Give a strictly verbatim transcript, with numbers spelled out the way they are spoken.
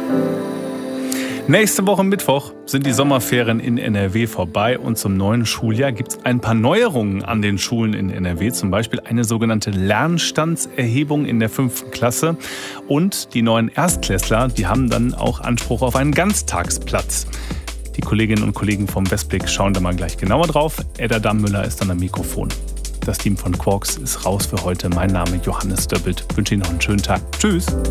Nächste Woche Mittwoch sind die Sommerferien in N R W vorbei und zum neuen Schuljahr gibt es ein paar Neuerungen an den Schulen in N R W. Zum Beispiel eine sogenannte Lernstandserhebung in der fünften Klasse. Und die neuen Erstklässler, die haben dann auch Anspruch auf einen Ganztagsplatz. Die Kolleginnen und Kollegen vom Westblick schauen da mal gleich genauer drauf. Edda Dammüller ist dann am Mikrofon. Das Team von Quarks ist raus für heute. Mein Name ist Johannes Döbbelt. Ich wünsche Ihnen noch einen schönen Tag. Tschüss.